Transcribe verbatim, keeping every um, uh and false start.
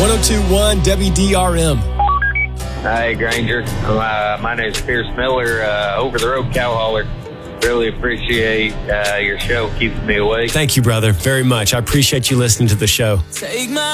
oh two point one W D R M. Hi, Granger. Uh, my name is Pierce Miller, uh, over the road cow hauler. Really appreciate uh, your show keeping me awake. Thank you, brother, very much. I appreciate you listening to the show. Take my